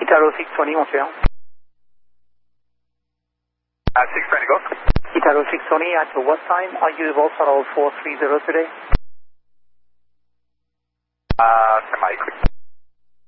Itaro 620 Montreal. 620 go. Itaro 620, at what time are you Volsarol 430 today?